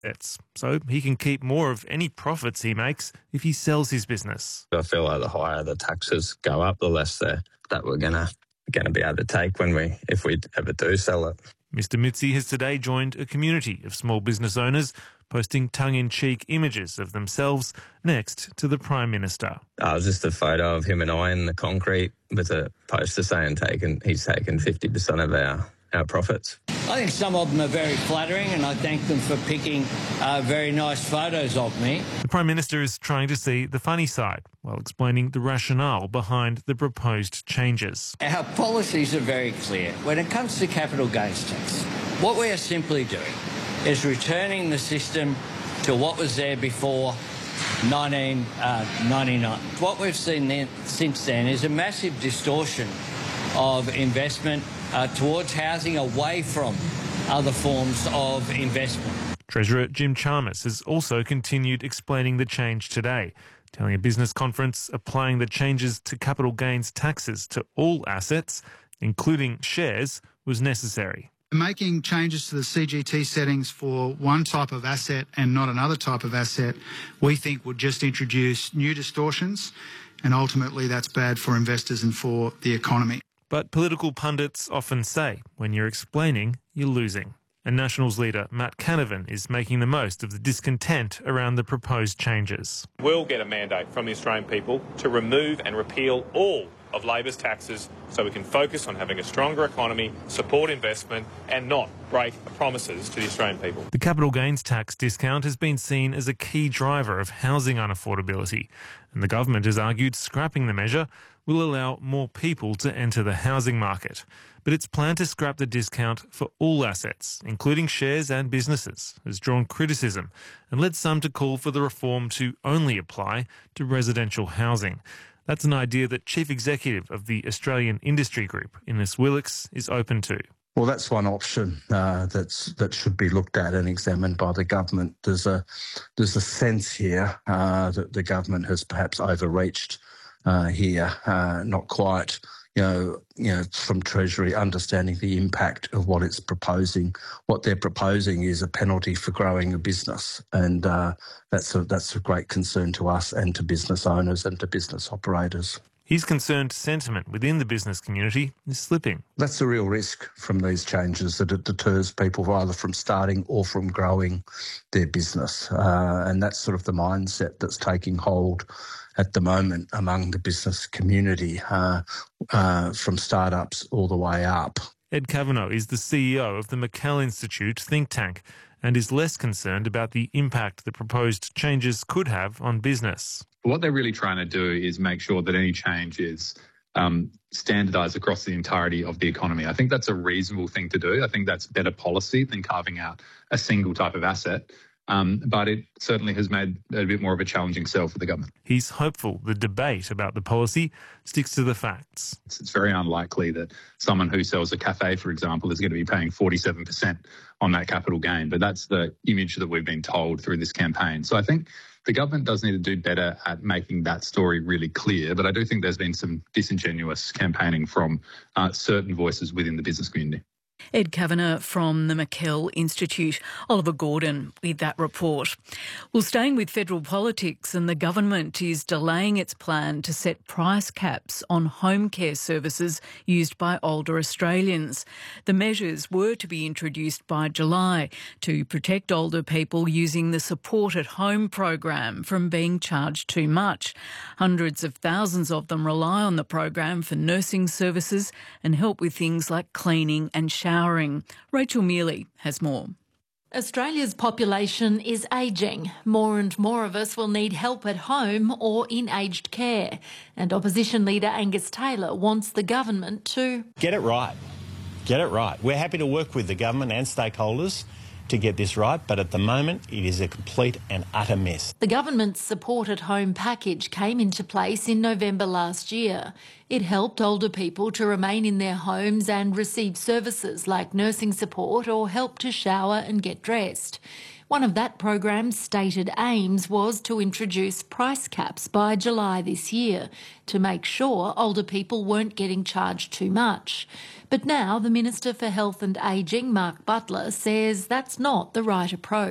assets, so he can keep more of any profits he makes if he sells his business. I feel like the higher the taxes go up, the less that we're gonna be able to take if we ever do sell it. Mr Mitzi has today joined a community of small business owners, posting tongue-in-cheek images of themselves next to the Prime Minister. It was just a photo of him and I in the concrete with a poster saying he's taken 50% of our profits. I think some of them are very flattering, and I thank them for picking very nice photos of me. The Prime Minister is trying to see the funny side while explaining the rationale behind the proposed changes. Our policies are very clear. When it comes to capital gains tax, what we are simply doing is returning the system to what was there before 1999. What we've seen since then is a massive distortion of investment towards housing away from other forms of investment. Treasurer Jim Chalmers has also continued explaining the change today, telling a business conference applying the changes to capital gains taxes to all assets, including shares, was necessary. Making changes to the CGT settings for one type of asset and not another type of asset, we think would just introduce new distortions, and ultimately that's bad for investors and for the economy. But political pundits often say, when you're explaining, you're losing. And Nationals leader Matt Canavan is making the most of the discontent around the proposed changes. We'll get a mandate from the Australian people to remove and repeal all of Labor's taxes so we can focus on having a stronger economy, support investment and not break promises to the Australian people. The capital gains tax discount has been seen as a key driver of housing unaffordability, and the government has argued scrapping the measure will allow more people to enter the housing market. But its plan to scrap the discount for all assets, including shares and businesses, has drawn criticism and led some to call for the reform to only apply to residential housing. That's an idea that Chief Executive of the Australian Industry Group, Innes Willox, is open to. Well, that's one option that should be looked at and examined by the government. There's a sense here that the government has perhaps overreached here, not quite, from Treasury understanding the impact of what it's proposing. What they're proposing is a penalty for growing a business, and that's a great concern to us and to business owners and to business operators. He's concerned sentiment within the business community is slipping. That's a real risk from these changes, that it deters people either from starting or from growing their business. And that's sort of the mindset that's taking hold at the moment among the business community, from startups all the way up. Ed Kavanagh is the CEO of the McKell Institute think tank and is less concerned about the impact the proposed changes could have on business. What they're really trying to do is make sure that any change is standardised across the entirety of the economy. I think that's a reasonable thing to do. I think that's better policy than carving out a single type of asset. But it certainly has made a bit more of a challenging sell for the government. He's hopeful the debate about the policy sticks to the facts. It's very unlikely that someone who sells a cafe, for example, is going to be paying 47% on that capital gain. But that's the image that we've been told through this campaign. So I think the government does need to do better at making that story really clear. But I do think there's been some disingenuous campaigning from certain voices within the business community. Ed Kavanagh from the McKell Institute. Oliver Gordon with that report. Well, staying with federal politics, and the government is delaying its plan to set price caps on home care services used by older Australians. The measures were to be introduced by July to protect older people using the Support at Home program from being charged too much. Hundreds of thousands of them rely on the program for nursing services and help with things like cleaning and showering. Rachel Mealy has more. Australia's population is ageing. More and more of us will need help at home or in aged care. And opposition leader Angus Taylor wants the government to get it right. Get it right. We're happy to work with the government and stakeholders to get this right, but at the moment it is a complete and utter mess. The government's Support at Home package came into place in November last year. It helped older people to remain in their homes and receive services like nursing support or help to shower and get dressed. One of that program's stated aims was to introduce price caps by July this year to make sure older people weren't getting charged too much. But now the Minister for Health and Ageing, Mark Butler, says that's not the right approach.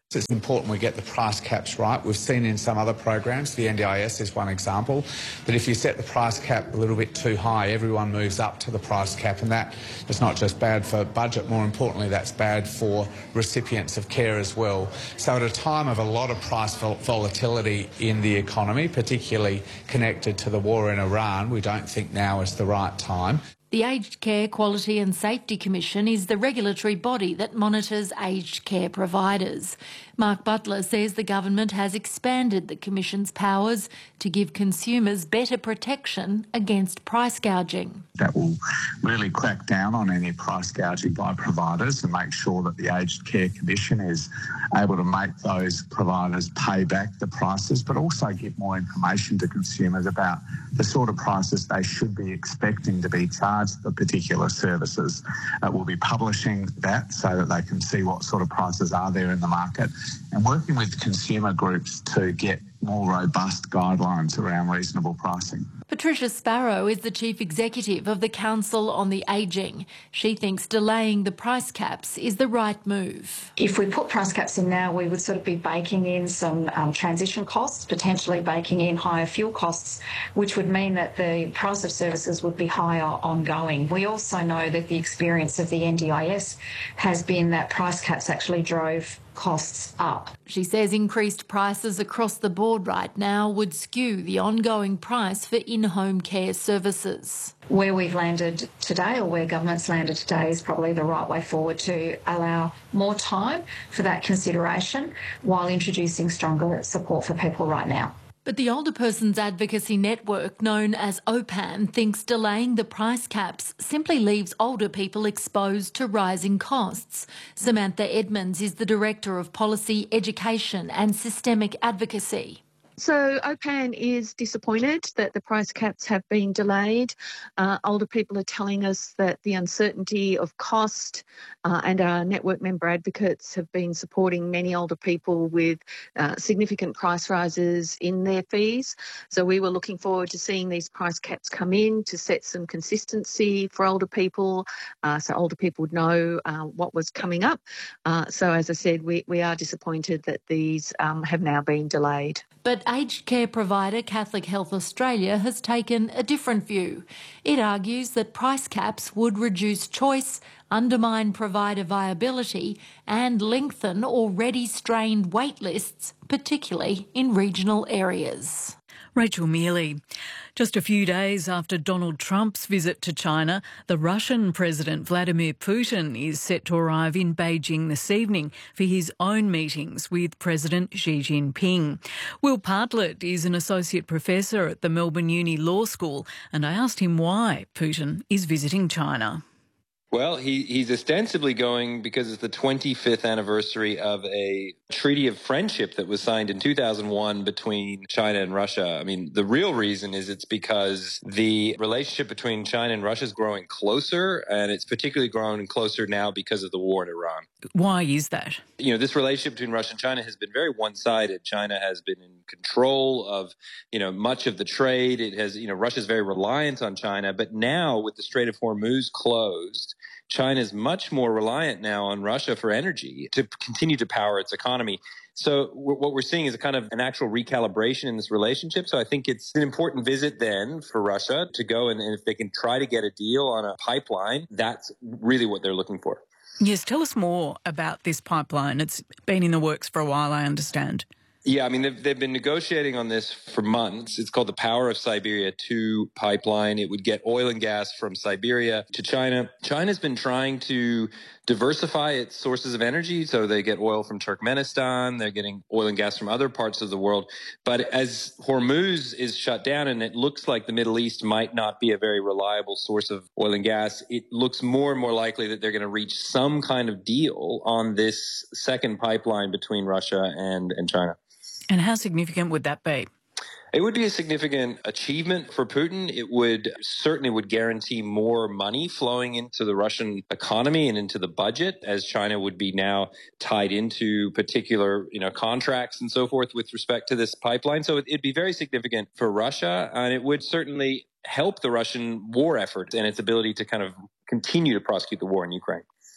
It's important we get the price caps right. We've seen in some other programs, the NDIS is one example, that if you set the price cap a little bit too high, everyone moves up to the price cap, and that is not just bad for budget, more importantly, that's bad for recipients of care as well. So at a time of a lot of price volatility in the economy, particularly connected to the war in Iran, we don't think now is the right time. The Aged Care Quality and Safety Commission is the regulatory body that monitors aged care providers. Mark Butler says the government has expanded the Commission's powers to give consumers better protection against price gouging. That will really crack down on any price gouging by providers and make sure that the Aged Care Commission is able to make those providers pay back the prices, but also give more information to consumers about the sort of prices they should be expecting to be charged for particular services. We'll be publishing that so that they can see what sort of prices are there in the market, and working with consumer groups to get more robust guidelines around reasonable pricing. Patricia Sparrow is the Chief Executive of the Council on the Ageing. She thinks delaying the price caps is the right move. If we put price caps in now, we would sort of be baking in some transition costs, potentially baking in higher fuel costs, which would mean that the price of services would be higher ongoing. We also know that the experience of the NDIS has been that price caps actually drove costs up. She says increased prices across the board right now would skew the ongoing price for in-home care services. Where we've landed today, or where government's landed today, is probably the right way forward to allow more time for that consideration while introducing stronger support for people right now. But the Older Persons Advocacy Network, known as OPAN, thinks delaying the price caps simply leaves older people exposed to rising costs. Samantha Edmonds is the Director of Policy, Education and Systemic Advocacy. So OPAN is disappointed that the price caps have been delayed. Older people are telling us that the uncertainty of cost and our network member advocates have been supporting many older people with significant price rises in their fees. So we were looking forward to seeing these price caps come in to set some consistency for older people, so older people would know what was coming up. So as I said, we are disappointed that these have now been delayed. But aged care provider Catholic Health Australia has taken a different view. It argues that price caps would reduce choice, undermine provider viability and lengthen already strained wait lists, particularly in regional areas. Rachel Mealy. Just a few days after Donald Trump's visit to China, the Russian President Vladimir Putin is set to arrive in Beijing this evening for his own meetings with President Xi Jinping. Will Bartlett is an associate professor at the Melbourne Uni Law School, and I asked him why Putin is visiting China. Well, he's ostensibly going because it's the 25th anniversary of a treaty of friendship that was signed in 2001 between China and Russia. I mean, the real reason is it's because the relationship between China and Russia is growing closer, and it's particularly growing closer now because of the war in Iran. Why is that? You know, this relationship between Russia and China has been very one-sided. China has been in control of, much of the trade. It has, Russia's very reliant on China. But now with the Strait of Hormuz closed, China is much more reliant now on Russia for energy to continue to power its economy. So what we're seeing is a kind of an actual recalibration in this relationship. So I think it's an important visit then for Russia to go and if they can try to get a deal on a pipeline, that's really what they're looking for. Yes, tell us more about this pipeline. It's been in the works for a while, I understand. Yeah, I mean, they've been negotiating on this for months. It's called the Power of Siberia 2 pipeline. It would get oil and gas from Siberia to China. China's been trying to diversify its sources of energy. So they get oil from Turkmenistan. They're getting oil and gas from other parts of the world. But as Hormuz is shut down and it looks like the Middle East might not be a very reliable source of oil and gas, it looks more and more likely that they're going to reach some kind of deal on this second pipeline between Russia and China. And how significant would that be? It would be a significant achievement for Putin. It would certainly guarantee more money flowing into the Russian economy and into the budget, as China would be now tied into particular, contracts and so forth with respect to this pipeline. So it'd be very significant for Russia, and it would certainly help the Russian war effort and its ability to kind of continue to prosecute the war in Ukraine.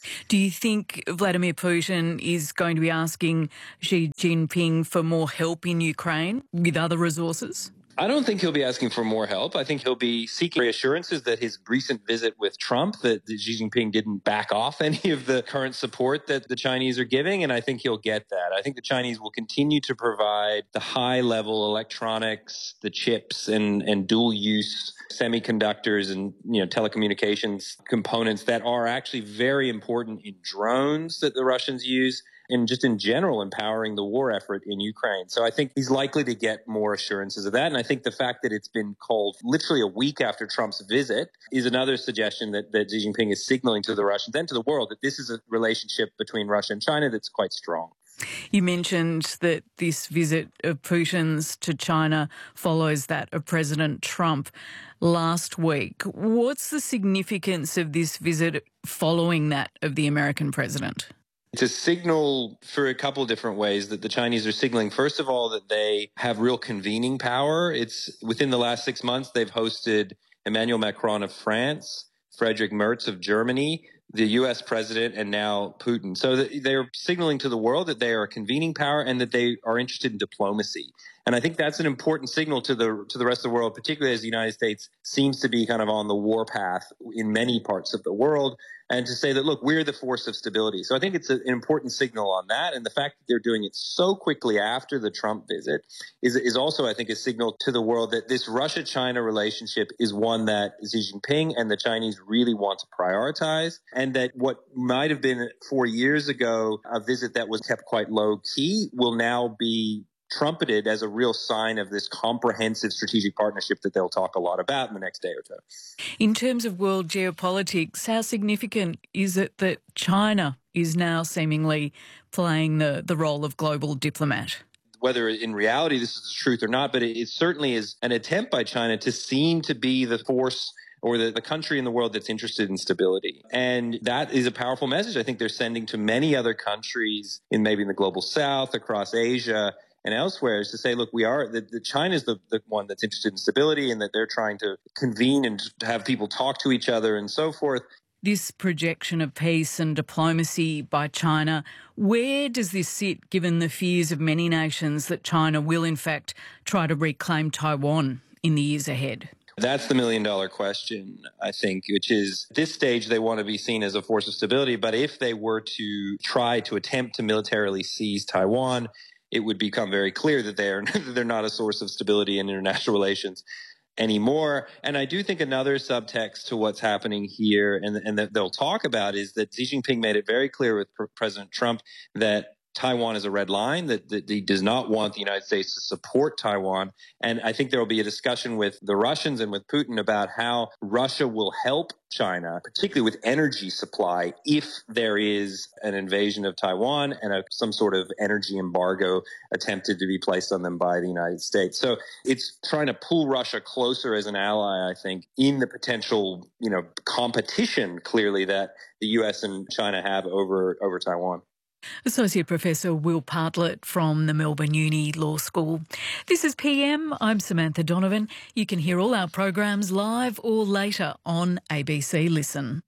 Do you think Vladimir Putin is going to be asking Xi Jinping for more help in Ukraine with other resources? I don't think he'll be asking for more help. I think he'll be seeking reassurances that his recent visit with Trump, that Xi Jinping didn't back off any of the current support that the Chinese are giving, and I think he'll get that. I think the Chinese will continue to provide the high-level electronics, the chips, and dual-use semiconductors and telecommunications components that are actually very important in drones that the Russians use, and just in general empowering the war effort in Ukraine. So I think he's likely to get more assurances of that. And I think the fact that it's been called literally a week after Trump's visit is another suggestion that Xi Jinping is signaling to the Russians and to the world that this is a relationship between Russia and China that's quite strong. You mentioned that this visit of Putin's to China follows that of President Trump last week. What's the significance of this visit following that of the American president? It's a signal for a couple of different ways that the Chinese are signaling. First of all, that they have real convening power. It's within the last 6 months, they've hosted Emmanuel Macron of France, Friedrich Merz of Germany, the U.S. president, and now Putin. So they're signaling to the world that they are a convening power and that they are interested in diplomacy. And I think that's an important signal to the rest of the world, particularly as the United States seems to be kind of on the war path in many parts of the world, and to say that, look, we're the force of stability. So I think it's an important signal on that. And the fact that they're doing it so quickly after the Trump visit is also, I think, a signal to the world that this Russia-China relationship is one that Xi Jinping and the Chinese really want to prioritize, and that what might have been 4 years ago a visit that was kept quite low-key will now be trumpeted as a real sign of this comprehensive strategic partnership that they'll talk a lot about in the next day or two. In terms of world geopolitics, how significant is it that China is now seemingly playing the role of global diplomat? Whether in reality this is the truth or not, but it certainly is an attempt by China to seem to be the force or the country in the world that's interested in stability. And that is a powerful message I think they're sending to many other countries in the global south, across Asia, and elsewhere, is to say, look, China is the one that's interested in stability, and that they're trying to convene and have people talk to each other and so forth. This projection of peace and diplomacy by China, where does this sit given the fears of many nations that China will in fact try to reclaim Taiwan in the years ahead? That's the million-dollar question, I think, which is at this stage they want to be seen as a force of stability. But if they were to try to attempt to militarily seize Taiwan, it would become very clear that they're not a source of stability in international relations anymore. And I do think another subtext to what's happening here and that they'll talk about is that Xi Jinping made it very clear with President Trump that Taiwan is a red line, that he does not want the United States to support Taiwan. And I think there will be a discussion with the Russians and with Putin about how Russia will help China, particularly with energy supply, if there is an invasion of Taiwan and some sort of energy embargo attempted to be placed on them by the United States. So it's trying to pull Russia closer as an ally, I think, in the potential, competition, clearly, that the U.S. and China have over Taiwan. Associate Professor Will Partlett from the Melbourne Uni Law School. This is PM. I'm Samantha Donovan. You can hear all our programs live or later on ABC Listen.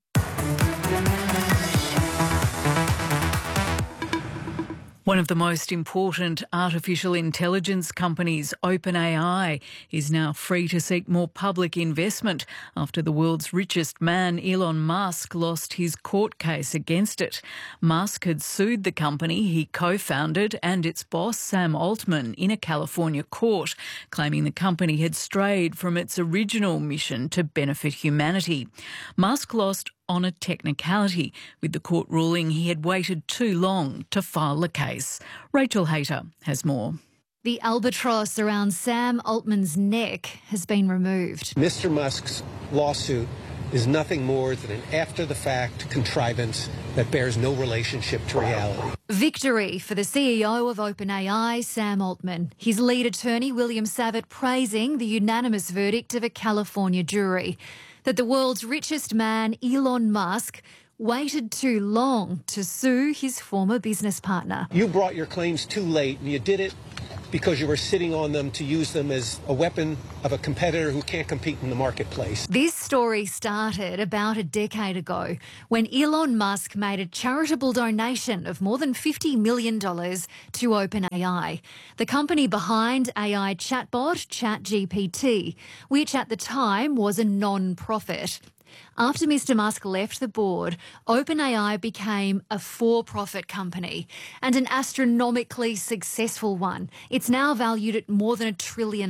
One of the most important artificial intelligence companies, OpenAI, is now free to seek more public investment after the world's richest man, Elon Musk, lost his court case against it. Musk had sued the company he co-founded and its boss, Sam Altman, in a California court, claiming the company had strayed from its original mission to benefit humanity. Musk lost on a technicality, with the court ruling he had waited too long to file the case. Rachel Hayter has more. The albatross around Sam Altman's neck has been removed. Mr. Musk's lawsuit is nothing more than an after-the-fact contrivance that bears no relationship to reality. Victory for the CEO of OpenAI, Sam Altman. His lead attorney, William Savitt, praising the unanimous verdict of a California jury that the world's richest man, Elon Musk, waited too long to sue his former business partner. You brought your claims too late, and you did it because you were sitting on them to use them as a weapon of a competitor who can't compete in the marketplace. This story started about a decade ago when Elon Musk made a charitable donation of more than $50 million to OpenAI, the company behind AI chatbot ChatGPT, which at the time was a non-profit. After Mr. Musk left the board, OpenAI became a for-profit company and an astronomically successful one. It's now valued at more than $1 trillion.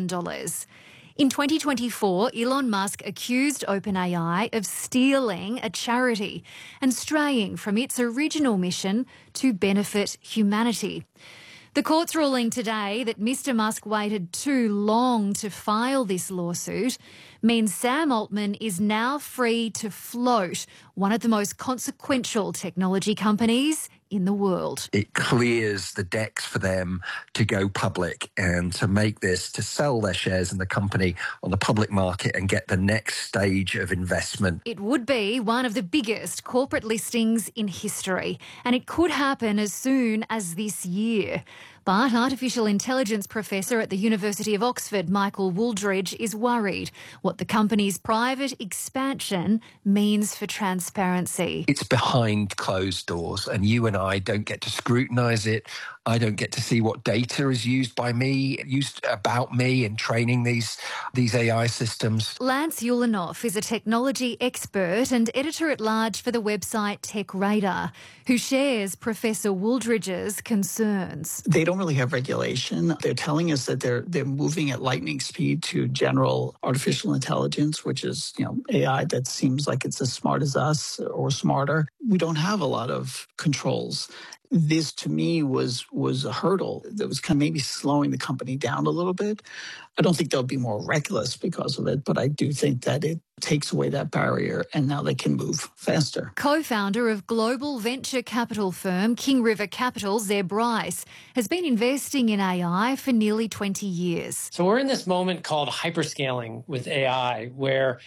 In 2024, Elon Musk accused OpenAI of stealing a charity and straying from its original mission to benefit humanity. The court's ruling today that Mr. Musk waited too long to file this lawsuit means Sam Altman is now free to float one of the most consequential technology companies in the world. It clears the decks for them to go public and to make this, to sell their shares in the company on the public market and get the next stage of investment. It would be one of the biggest corporate listings in history, and it could happen as soon as this year. But artificial intelligence professor at the University of Oxford, Michael Wooldridge, is worried what the company's private expansion means for transparency. It's behind closed doors, and you and I don't get to scrutinise it. I don't get to see what data is used by me, used about me in training these AI systems. Lance Ulanoff is a technology expert and editor-at-large for the website TechRadar, who shares Professor Wooldridge's concerns. They don't really have regulation. They're telling us that they're moving at lightning speed to general artificial intelligence, which is, AI that seems like it's as smart as us or smarter. We don't have a lot of controls. This, to me, was a hurdle that was kind of maybe slowing the company down a little bit. I don't think they'll be more reckless because of it, but I do think that it takes away that barrier and now they can move faster. Co-founder of global venture capital firm King River Capital, Zeb Bryce, has been investing in AI for nearly 20 years. So we're in this moment called hyperscaling with AI, where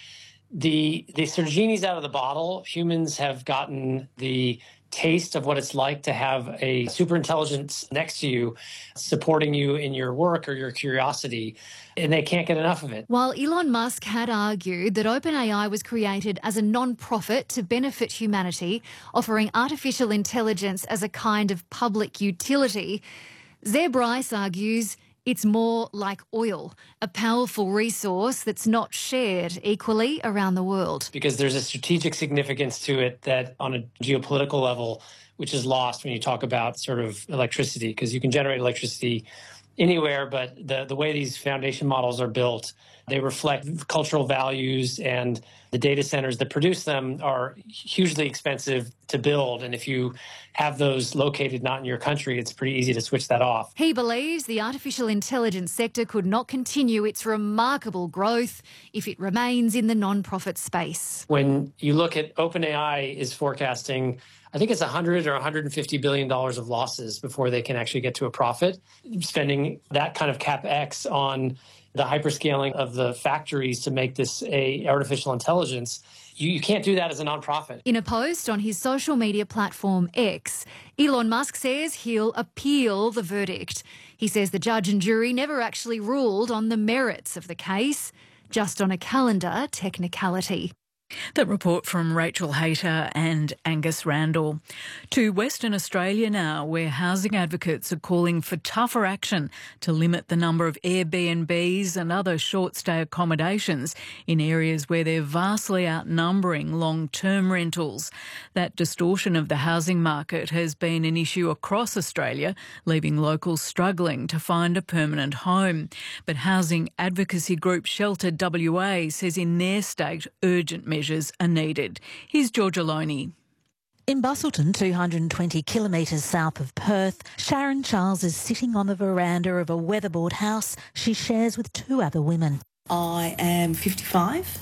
the sort of genie's out of the bottle. Humans have gotten the taste of what it's like to have a superintelligence next to you, supporting you in your work or your curiosity, and they can't get enough of it. While Elon Musk had argued that OpenAI was created as a non-profit to benefit humanity, offering artificial intelligence as a kind of public utility, Zeb Bryce argues it's more like oil, a powerful resource that's not shared equally around the world. Because there's a strategic significance to it that on a geopolitical level, which is lost when you talk about sort of electricity, because you can generate electricity anywhere, but the way these foundation models are built, they reflect cultural values, and the data centers that produce them are hugely expensive to build. And if you have those located not in your country, it's pretty easy to switch that off. He believes the artificial intelligence sector could not continue its remarkable growth if it remains in the non-profit space. When you look at OpenAI is forecasting, I think it's $100 or $150 billion of losses before they can actually get to a profit. Spending that kind of CapEx on the hyperscaling of the factories to make this a artificial intelligence, you can't do that as a nonprofit. In a post on his social media platform X, Elon Musk says he'll appeal the verdict. He says the judge and jury never actually ruled on the merits of the case, just on a calendar technicality. That report from Rachel Hayter and Angus Randall. To Western Australia now, where housing advocates are calling for tougher action to limit the number of Airbnbs and other short-stay accommodations in areas where they're vastly outnumbering long-term rentals. That distortion of the housing market has been an issue across Australia, leaving locals struggling to find a permanent home. But housing advocacy group Shelter WA says in their state urgent measures are needed. Here's Georgia Loney. In Busselton, 220 kilometres south of Perth, Sharon Charles is sitting on the veranda of a weatherboard house she shares with two other women. I am 55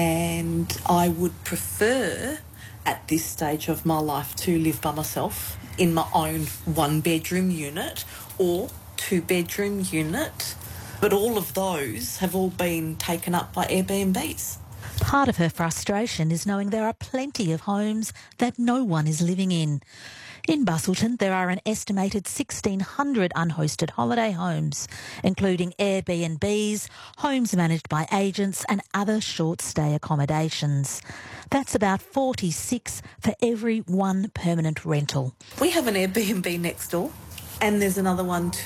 and I would prefer at this stage of my life to live by myself in my own one-bedroom unit or two-bedroom unit, but all of those have all been taken up by Airbnbs. Part of her frustration is knowing there are plenty of homes that no one is living in. In Busselton, there are an estimated 1,600 unhosted holiday homes, including Airbnbs, homes managed by agents and other short-stay accommodations. That's about 46 for every one permanent rental. We have an Airbnb next door, and there's another one